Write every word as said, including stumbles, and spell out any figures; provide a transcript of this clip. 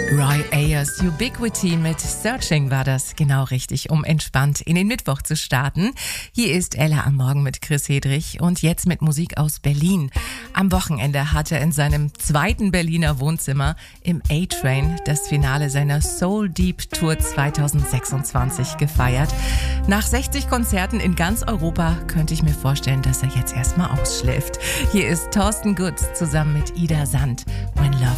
Roy Ayers Ubiquity mit Searching war das genau richtig, um entspannt in den Mittwoch zu starten. Hier ist Ella am Morgen mit Chris Hedrich und jetzt mit Musik aus Berlin. Am Wochenende hat er in seinem zweiten Berliner Wohnzimmer im A-Train das Finale seiner Soul Deep Tour zwanzig sechsundzwanzig gefeiert. Nach sechzig Konzerten in ganz Europa könnte ich mir vorstellen, dass er jetzt erstmal ausschläft. Hier ist Thorsten Gutz zusammen mit Ida Sand. When